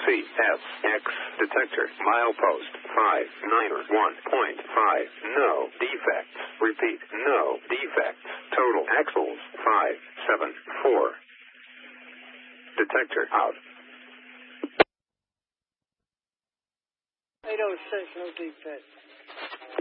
CSX detector. Milepost 591.5. No defects. Repeat, no defects. Total axles 574. Detector out. 806, no defects.